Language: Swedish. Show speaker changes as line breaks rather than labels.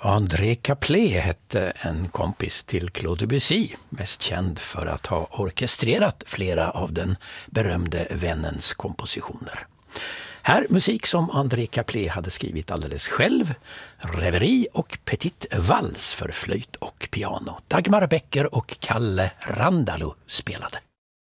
André Caplet hette en kompis till Claude Debussy, mest känd för att ha orkestrerat flera av den berömde vännens kompositioner. Här musik som André Caplet hade skrivit alldeles själv, Reverie och Petit Vals för flöjt och piano. Dagmar Becker och Kalle Randalo spelade.